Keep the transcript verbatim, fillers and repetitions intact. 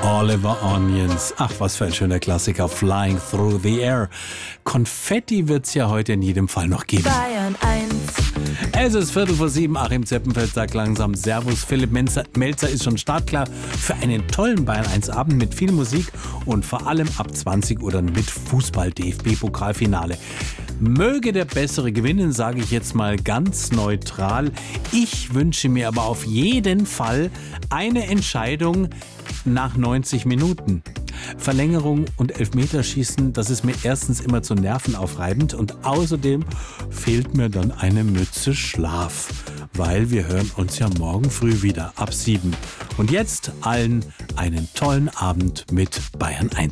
Oliver Onions. Ach, was für ein schöner Klassiker. Flying Through the Air. Konfetti wird's ja heute in jedem Fall noch geben. Bayern eins. Es ist Viertel vor sieben. Achim Zeppenfeld sagt langsam Servus. Philipp Melzer, Melzer ist schon startklar für einen tollen Bayern eins Abend mit viel Musik und vor allem ab zwanzig Uhr dann mit Fußball-D F B-Pokalfinale. Möge der Bessere gewinnen, sage ich jetzt mal ganz neutral. Ich wünsche mir aber auf jeden Fall eine Entscheidung nach neunzig Minuten. Verlängerung und Elfmeterschießen, das ist mir erstens immer zu nervenaufreibend und außerdem fehlt mir dann eine Mütze Schlaf, weil wir hören uns ja morgen früh wieder ab sieben. Und jetzt allen einen tollen Abend mit Bayern eins.